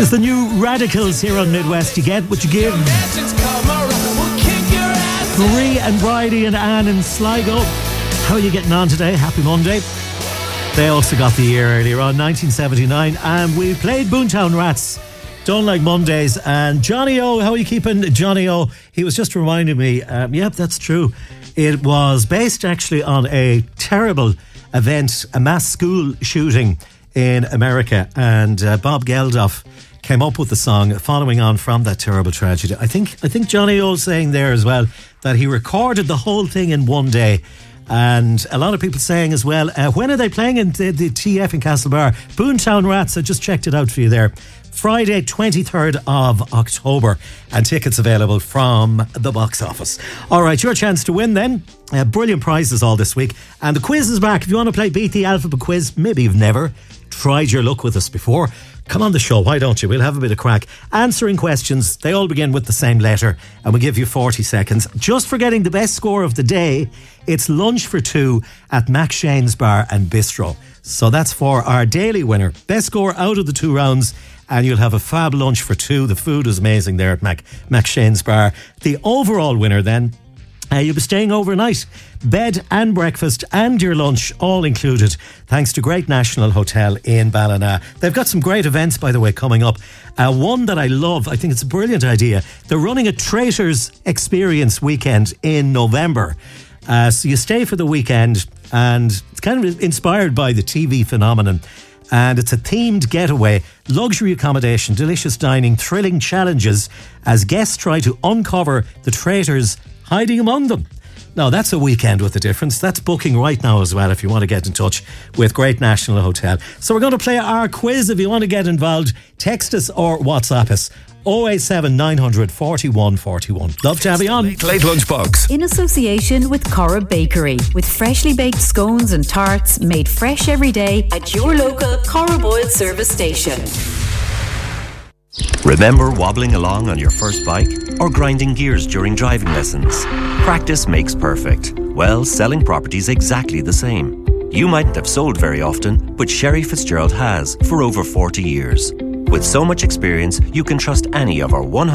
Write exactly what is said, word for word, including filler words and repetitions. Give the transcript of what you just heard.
It's the new Radicals here on Midwest. You get what you give. Marie and Bridie and Anne in Sligo. How are you getting on today? Happy Monday. They also got the year earlier on, nineteen seventy-nine, and we played Boomtown Rats. Don't like Mondays. And Johnny O, how are you keeping? Johnny O, he was just reminding me, um, yep, that's true. It was based actually on a terrible event, a mass school shooting in America, and uh, Bob Geldof came up with the song following on from that terrible tragedy. I think I think Johnny O's saying there as well that he recorded the whole thing in one day. And a lot of people saying as well, uh, when are they playing in the, the T F in Castlebar? Boomtown Rats, I just checked it out for you there. Friday, twenty-third of October, and tickets available from the box office. All right, your chance to win then. Uh, brilliant prizes all this week. And the quiz is back. If you want to play Beat the Alphabet Quiz, maybe you've never tried your luck with us before, come on the show, why don't you? We'll have a bit of crack. Answering questions, they all begin with the same letter, and we'll give you forty seconds. Just for getting the best score of the day, it's lunch for two at Mac Shane's Bar and Bistro. So that's for our daily winner. Best score out of the two rounds, and you'll have a fab lunch for two. The food is amazing there at Mac, Mac Shane's Bar. The overall winner then, Uh, you'll be staying overnight. Bed and breakfast and your lunch all included, thanks to Great National Hotel in Ballina. They've got some great events, by the way, coming up. Uh, one that I love, I think it's a brilliant idea. They're running a Traitors Experience weekend in November. Uh, so you stay for the weekend, and it's kind of inspired by the T V phenomenon. And it's a themed getaway, luxury accommodation, delicious dining, thrilling challenges as guests try to uncover the traitors hiding among them. Now, that's a weekend with a difference. That's booking right now as well if you want to get in touch with Great National Hotel. So we're going to play our quiz. If you want to get involved, text us or WhatsApp us. oh eight seven nine hundred forty-one forty-one. Love to have you on. Late, late Lunchbox. In association with Cora Bakery, with freshly baked scones and tarts made fresh every day at your local Cora Boyle service station. Remember wobbling along on your first bike or grinding gears during driving lessons? Practice makes perfect. Well, selling property's exactly the same. You mightn't have sold very often, but Sherry Fitzgerald has for over forty years. With so much experience, you can trust any of our one hundred